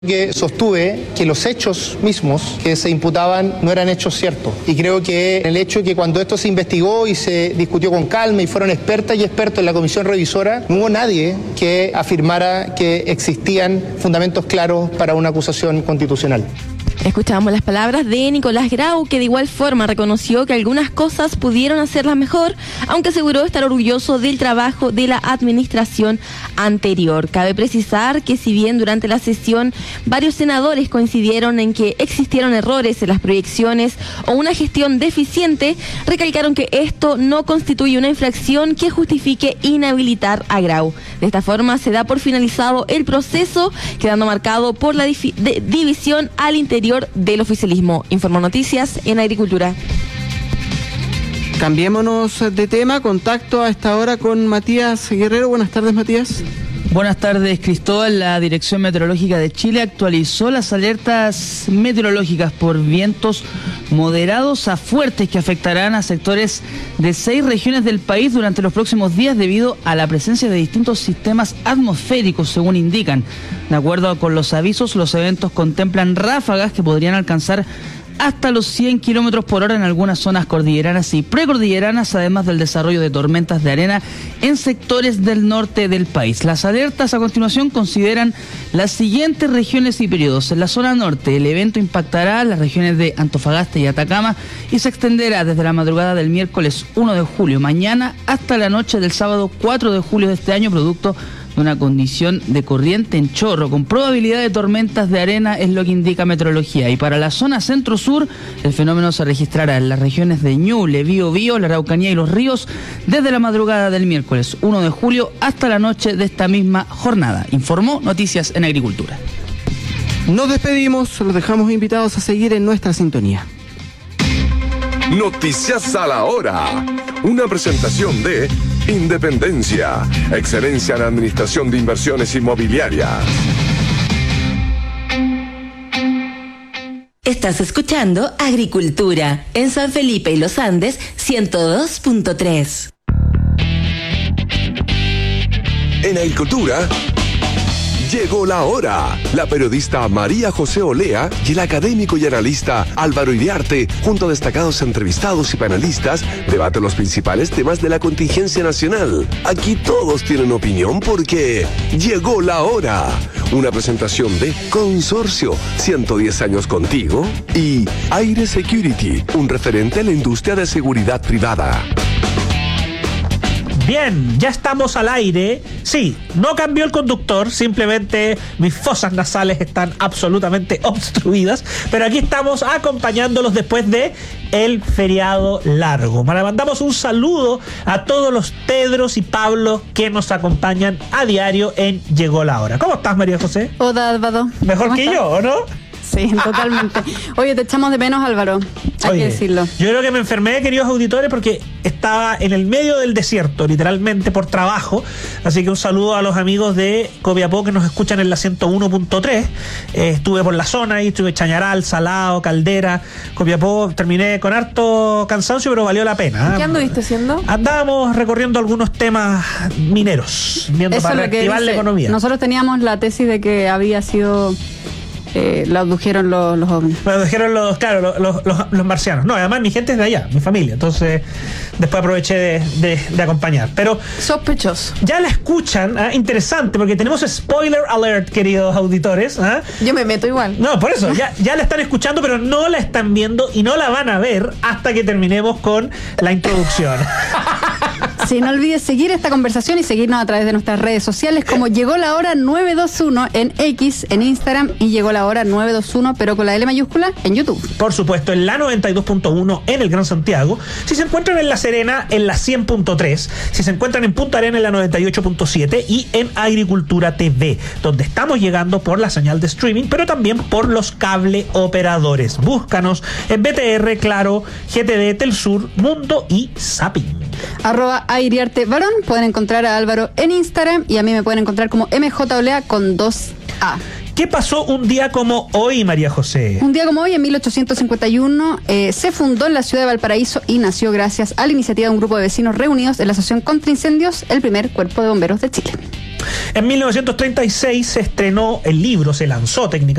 Que sostuve que los hechos mismos que se imputaban no eran hechos ciertos. Y creo que el hecho de que cuando esto se investigó y se discutió con calma y fueron expertas y expertos en la comisión revisora, no hubo nadie que afirmara que existían fundamentos claros para una acusación constitucional. Escuchamos las palabras de Nicolás Grau, que de igual forma reconoció que algunas cosas pudieron hacerlas mejor, aunque aseguró estar orgulloso del trabajo de la administración anterior. Cabe precisar que si bien durante la sesión varios senadores coincidieron en que existieron errores en las proyecciones o una gestión deficiente, recalcaron que esto no constituye una infracción que justifique inhabilitar a Grau. De esta forma se da por finalizado el proceso, quedando marcado por la división al interior del oficialismo. Informó Noticias en Agricultura. Cambiémonos de tema. Contacto a esta hora con Matías Guerrero. Buenas tardes, Matías. Buenas tardes, Cristóbal. La Dirección Meteorológica de Chile actualizó las alertas meteorológicas por vientos moderados a fuertes que afectarán a sectores de 6 regiones del país durante los próximos días debido a la presencia de distintos sistemas atmosféricos, según indican. De acuerdo con los avisos, los eventos contemplan ráfagas que podrían alcanzar hasta los 100 kilómetros por hora en algunas zonas cordilleranas y precordilleranas, además del desarrollo de tormentas de arena en sectores del norte del país. Las alertas a continuación consideran las siguientes regiones y periodos. En la zona norte, el evento impactará las regiones de Antofagasta y Atacama y se extenderá desde la madrugada del miércoles 1 de julio, mañana, hasta la noche del sábado 4 de julio de este año, producto de una condición de corriente en chorro, con probabilidad de tormentas de arena, es lo que indica meteorología. Y para la zona centro-sur, el fenómeno se registrará en las regiones de Ñuble, Biobío, la Araucanía y los Ríos, desde la madrugada del miércoles 1 de julio hasta la noche de esta misma jornada. Informó Noticias en Agricultura. Nos despedimos, los dejamos invitados a seguir en nuestra sintonía. Noticias a la hora. Una presentación de Independencia, excelencia en administración de inversiones inmobiliarias. Estás escuchando Agricultura en San Felipe y Los Andes 102.3. En Agricultura llegó la hora. La periodista María José Olea y el académico y analista Álvaro Iriarte, junto a destacados entrevistados y panelistas, debaten los principales temas de la contingencia nacional. Aquí todos tienen opinión porque llegó la hora. Una presentación de Consorcio, 110 años contigo, y Aire Security, un referente en la industria de seguridad privada. Bien, ya estamos al aire. Sí, no cambió el conductor, simplemente mis fosas nasales están absolutamente obstruidas, pero aquí estamos acompañándolos después de el feriado largo. Mandamos un saludo a todos los Pedros y Pablos que nos acompañan a diario en Llegó la Hora. ¿Cómo estás, María José? Hola, Álvaro. Mejor que yo, ¿o no? Sí, totalmente. Oye, te echamos de menos, Álvaro. Hay que decirlo. Yo creo que me enfermé, queridos auditores, porque estaba en el medio del desierto, literalmente por trabajo. Así que un saludo a los amigos de Copiapó que nos escuchan en la 101.3. Estuve por la zona y estuve Chañaral, Salado, Caldera, Copiapó. Terminé con harto cansancio, pero valió la pena. ¿Qué anduviste haciendo? Andábamos recorriendo algunos temas mineros, viendo eso para reactivar la economía. Nosotros teníamos la tesis de que había sido... lo abdujeron los ovnis. Lo abdujeron los marcianos. No, además mi gente es de allá, mi familia. Entonces, después aproveché de acompañar. Pero sospechoso. Ya la escuchan, interesante, porque tenemos spoiler alert, queridos auditores. Yo me meto igual. No, por eso, ya la están escuchando, pero no la están viendo y no la van a ver hasta que terminemos con la introducción. Sí, no olvides seguir esta conversación y seguirnos a través de nuestras redes sociales como Llegó la Hora 921 en X, en Instagram, y Llegó la Hora 921, pero con la L mayúscula, en YouTube. Por supuesto, en la 92.1 en el Gran Santiago. Si se encuentran en La Serena, en la 100.3. Si se encuentran en Punta Arenas, en la 98.7. Y en Agricultura TV, donde estamos llegando por la señal de streaming, pero también por los cable operadores. Búscanos en BTR, Claro, GTD, Telsur, Mundo y Zapping. @Airiarte Varón. Pueden encontrar a Álvaro en Instagram y a mí me pueden encontrar como MJOlea con 2A. ¿Qué pasó un día como hoy, María José? Un día como hoy, en 1851, se fundó en la ciudad de Valparaíso y nació gracias a la iniciativa de un grupo de vecinos reunidos en la Asociación contra Incendios, el primer cuerpo de bomberos de Chile. En 1936 se estrenó el libro, se lanzó técnicamente